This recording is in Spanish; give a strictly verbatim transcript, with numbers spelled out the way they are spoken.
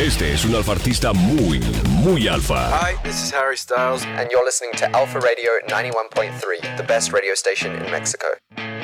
Este es un alfartista muy, muy alfa. Hi, this is Harry Styles, and you're listening to Alpha Radio ninety-one point three, the best radio station in Mexico.